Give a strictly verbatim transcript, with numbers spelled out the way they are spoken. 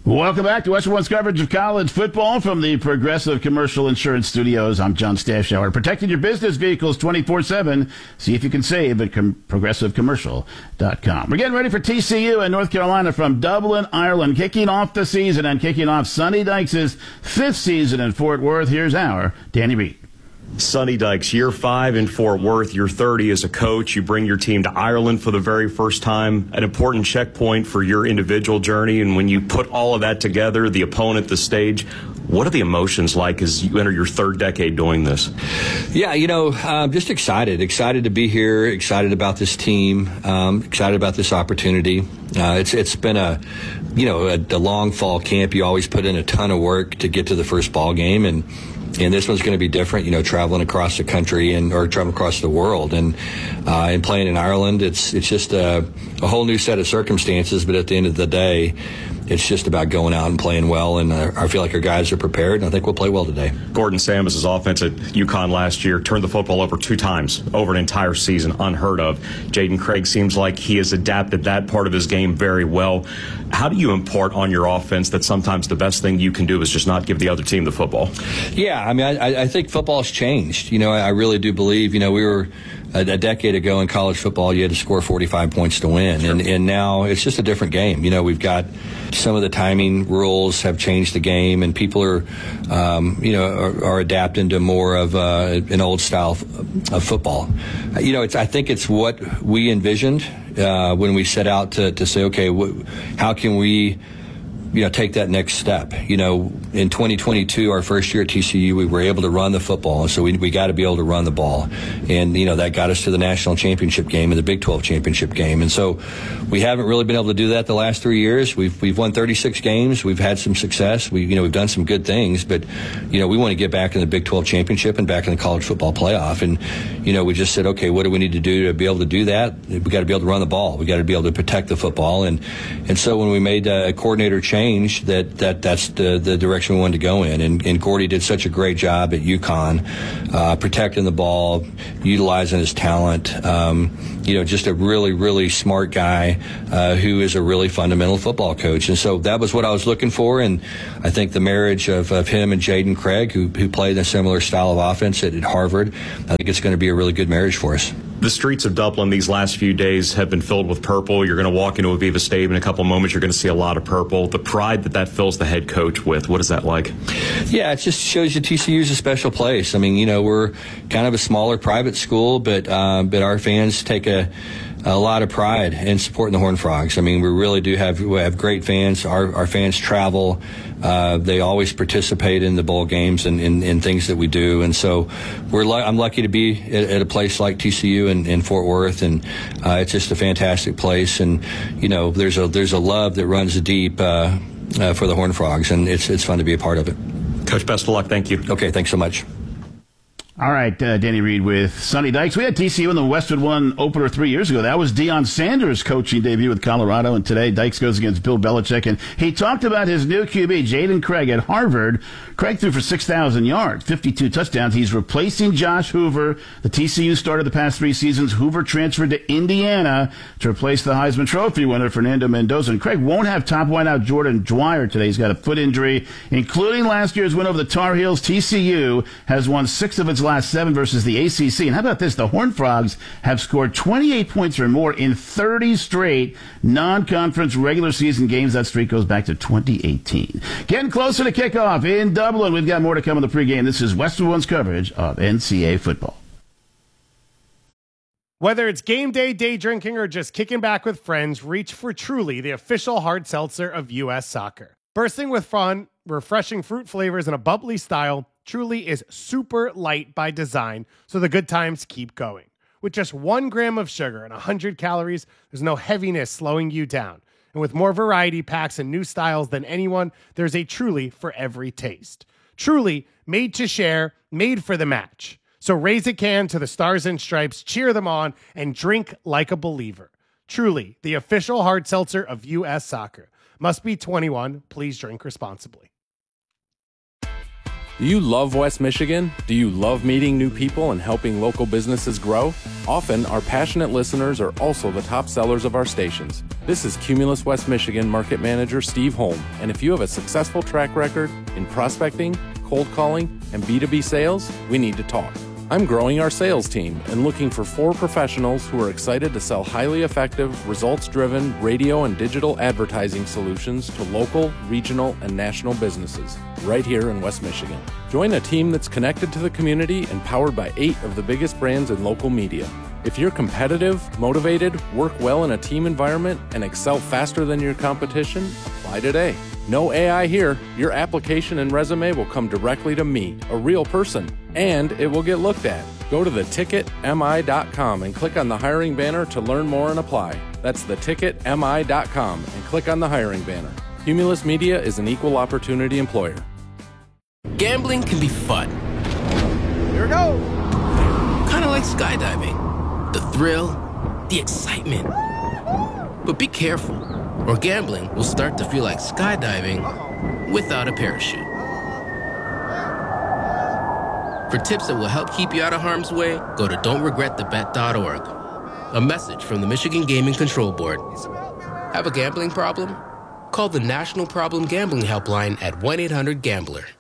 Welcome back to Western One's coverage of college football from the Progressive Commercial Insurance Studios. I'm John Stashauer, protecting your business vehicles twenty-four seven. See if you can save at com- progressive commercial dot com. We're getting ready for T C U in North Carolina from Dublin, Ireland, kicking off the season and kicking off Sonny Dykes' fifth season in Fort Worth. Here's our Danny Reed. Sonny Dykes, year five in Fort Worth, year thirty as a coach. You bring your team to Ireland for the very first time, an important checkpoint for your individual journey. And when you put all of that together, the opponent, the stage, what are the emotions like as you enter your third decade doing this? Yeah, you know, I'm just excited, excited to be here, excited about this team, um, excited about this opportunity. Uh, it's it's been a, you know, a, a long fall camp. You always put in a ton of work to get to the first ball game, and And this one's going to be different, you know, traveling across the country and or traveling across the world, and uh, and playing in Ireland. It's it's just a, a whole new set of circumstances. But at the end of the day, it's just about going out and playing well. And uh, I feel like our guys are prepared, and I think we'll play well today. Gordon Samus' offense at UConn last year turned the football over two times over an entire season, unheard of. Jaden Craig seems like he has adapted that part of his game very well. How do you impart on your offense that sometimes the best thing you can do is just not give the other team the football? Yeah, I mean, I, I think football's changed. You know, I, I really do believe, you know, we were a, a decade ago in college football, you had to score forty-five points to win. Sure. And, and now it's just a different game. You know, we've got some of the timing rules have changed the game, and people are, um, you know, are, are adapting to more of uh, an old style of, of football. You know, it's, I think it's what we envisioned uh, when we set out to, to say, okay, wh- how can we, you know, take that next step? You know, in twenty twenty-two, our first year at T C U, we were able to run the football, and so we we got to be able to run the ball, and you know that got us to the national championship game and the Big twelve championship game, and so we haven't really been able to do that the last three years. We've we've won thirty-six games, we've had some success, we you know we've done some good things, but you know we want to get back in the Big twelve championship and back in the college football playoff, and you know we just said, okay, what do we need to do to be able to do that? We got to be able to run the ball, we got to be able to protect the football, and and so when we made a coordinator change, that that that's the the direction we wanted to go in, and, and Gordy did such a great job at UConn, uh, protecting the ball, utilizing his talent. Um, you know, just a really really smart guy uh, who is a really fundamental football coach, and so that was what I was looking for. And I think the marriage of, of him and Jaden Craig, who who played a similar style of offense at, at Harvard, I think it's going to be a really good marriage for us. The streets of Dublin these last few days have been filled with purple. You're going to walk into Aviva Stadium in a couple of moments. You're going to see a lot of purple. The pride that that fills the head coach with, what is that like? Yeah, it just shows you T C U is a special place. I mean, you know, we're kind of a smaller private school, but uh, but our fans take a a lot of pride in supporting the Horned Frogs. I mean, we really do have we have great fans. Our our fans travel. Uh, they always participate in the bowl games and in things that we do. And so we're lu- I'm lucky to be at, at a place like T C U in, in Fort Worth, and uh, it's just a fantastic place. And you know, there's a there's a love that runs deep uh, uh, for the Horned Frogs, and it's it's fun to be a part of it. Coach, best of luck. Thank you. Okay, thanks so much. All right, uh, Danny Reed with Sonny Dykes. We had T C U in the Westwood One opener three years ago. That was Deion Sanders' coaching debut with Colorado, and today Dykes goes against Bill Belichick. And he talked about his new Q B, Jaden Craig, at Harvard. Craig threw for six thousand yards, fifty-two touchdowns. He's replacing Josh Hoover. The T C U started the past three seasons. Hoover transferred to Indiana to replace the Heisman Trophy winner, Fernando Mendoza. And Craig won't have top wideout Jordan Dwyer today. He's got a foot injury, including last year's win over the Tar Heels. T C U has won six of its last seven versus the A C C. And how about this? The Horned Frogs have scored twenty-eight points or more in thirty straight non-conference regular season games. That streak goes back to twenty eighteen. Getting closer to kickoff in Dublin. We've got more to come in the pregame. This is Western One's coverage of N C A A football. Whether it's game day, day drinking, or just kicking back with friends, reach for Truly, the official hard seltzer of U S Soccer. Bursting with fun, refreshing fruit flavors, and a bubbly style, Truly is super light by design, so the good times keep going. With just one gram of sugar and one hundred calories, there's no heaviness slowing you down. And with more variety packs and new styles than anyone, there's a Truly for every taste. Truly, made to share, made for the match. So raise a can to the Stars and Stripes, cheer them on, and drink like a believer. Truly, the official hard seltzer of U S Soccer. Must be twenty-one. Please drink responsibly. Do you love West Michigan? Do you love meeting new people and helping local businesses grow? Often, our passionate listeners are also the top sellers of our stations. This is Cumulus West Michigan Market Manager Steve Holm, and if you have a successful track record in prospecting, cold calling, and B two B sales, we need to talk. I'm growing our sales team and looking for four professionals who are excited to sell highly effective, results-driven radio and digital advertising solutions to local, regional, and national businesses right here in West Michigan. Join a team that's connected to the community and powered by eight of the biggest brands in local media. If you're competitive, motivated, work well in a team environment, and excel faster than your competition, apply today. No A I here. Your application and resume will come directly to me, a real person, and it will get looked at. Go to the ticket M I dot com and click on the hiring banner to learn more and apply. That's the ticket M I dot com and click on the hiring banner. Cumulus Media is an equal opportunity employer. Gambling can be fun. Here we go. Kind of like skydiving. The thrill, the excitement. But be careful, or gambling will start to feel like skydiving without a parachute. For tips that will help keep you out of harm's way, go to don't regret the bet dot org. A message from the Michigan Gaming Control Board. Have a gambling problem? Call the National Problem Gambling Helpline at one eight hundred gambler.